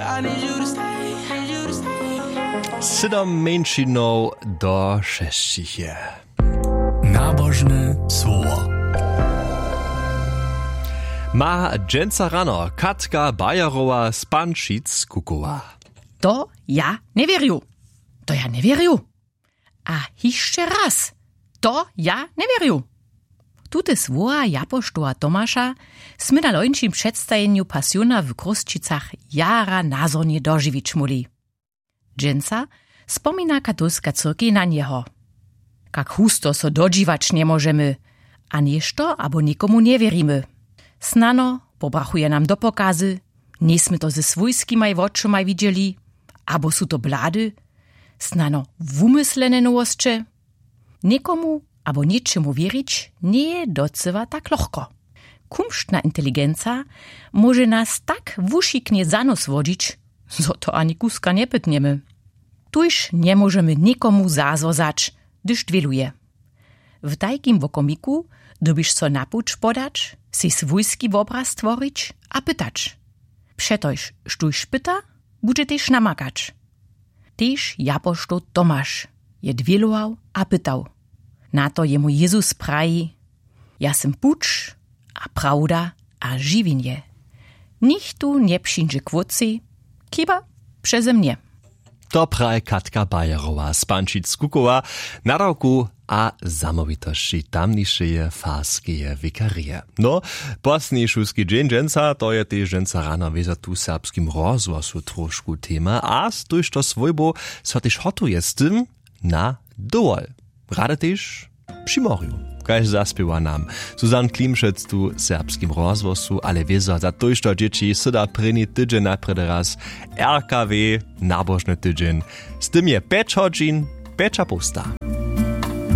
7 menšinov do 6 je. Nabožne słowo. Ma dżęca rano Katka Bajerowa z Pančic Kukowa. To ja nie wierю. A jeszcze raz. To ja nie wierю. Tute słowa japoštoła Tomasza sme na lończym przedstawieniu Pasiona w Krosčicach jara nazornie dożywić muli. Dżęca spomina katolska cyrkiej na niego. Jak husto so dodziwać nie możemy, a nieszto abo nikomu nie wierimy. Snano pobrachuje nam do pokazy, nismy to ze swojskimaj oczomaj widzieli, abo su to blady, snano wumyslene nowostcze. Nikomu abo niczemu wierzyć nie je docewa tak lochko. Kumštna inteligenca może nas tak wušiknie za nos wodzić, zo to ani kuska nie pytniemy. Tuż nie możemy nikomu zazozać, gdyż dwieluje. W tajkim wokomiku dobisz so napuć podać, si swójski obraz stworzyć a pytać. Przetoż, sztuś pyta, bude też namakać. Tež japošto Tomasz je dwielował a pytał. Na to jemu Jezus praji, ja sem puč a prawda a żywienie. Nikt tu nie przyjdzie kwoci, kiba przeze mnie. To praje Katka Bajerowa z Pančic Kukowa na roku a zamovitości tamnišeje farskeje vikarije. No, posni šulski dzień dżęca, to je też dżęca rano weza tu serbskim rozwosu troszku tema, a stuž to svojbo so też hotuje z tym na dowol. Rade też przy morju. Kaž zaspiewa nam Susan Klimšec tu serbskim rozwosu, ale weza za tuž to dzieci syda pryni tydzień napred raz RKW nabożny tydzień. Z tym je 5 godzin, 5 pusta.